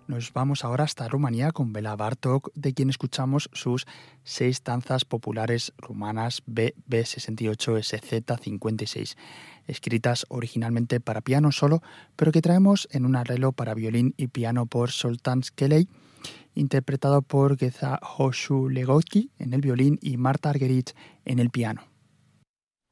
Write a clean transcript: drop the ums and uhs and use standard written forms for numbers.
Nos vamos ahora hasta Rumanía con Bela Bartók, de quien escuchamos sus 6 danzas populares rumanas BB68SZ56, escritas originalmente para piano solo, pero que traemos en un arreglo para violín y piano por Zoltán Skelej, interpretado por Geza Hoshülegyi en el violín y Marta Argerich en el piano.